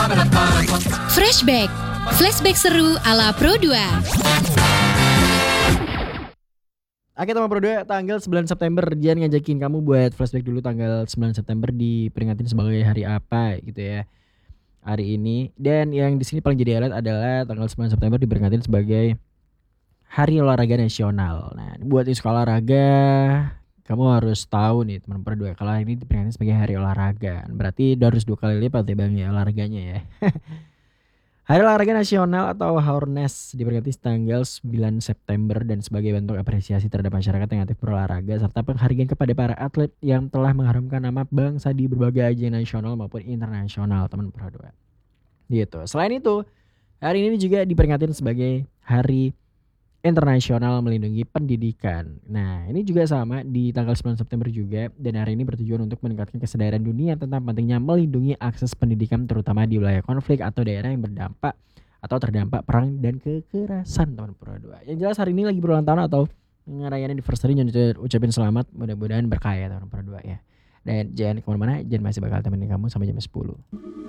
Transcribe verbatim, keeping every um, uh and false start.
Flashback, flashback seru ala Pro dua. Oke teman Pro dua, tanggal sembilan September Jian ngajakin kamu buat flashback dulu tanggal sembilan September diperingatin sebagai hari apa gitu ya. Hari ini, dan yang di sini paling jadi highlight adalah tanggal sembilan September diperingatin sebagai Hari Olahraga Nasional. Nah, buat yang suka olahraga, kamu harus tahu nih teman Pro dua, kalau ini diperingatin sebagai hari olahraga. Berarti udah harus dua kali lipat ya Bang ya olahraganya ya. Hari Olahraga Nasional atau Haornas diperingati tanggal sembilan September dan sebagai bentuk apresiasi terhadap masyarakat yang aktif berolahraga serta penghargaan kepada para atlet yang telah mengharumkan nama bangsa di berbagai ajang nasional maupun internasional teman Pro dua. Gitu. Selain itu, hari ini juga diperingatin sebagai Hari Internasional Melindungi Pendidikan. Nah, ini juga sama di tanggal sembilan September juga, dan hari ini bertujuan untuk meningkatkan kesadaran dunia tentang pentingnya melindungi akses pendidikan terutama di wilayah konflik atau daerah yang berdampak atau terdampak perang dan kekerasan teman Pro dua. Yang jelas hari ini lagi berulang tahun atau ngerayain anniversary, jangan ucapin selamat, mudah-mudahan berkah ya teman Pro dua ya. Dan jangan kemana-mana, jangan masih bakal temenin kamu sampai jam sepuluh.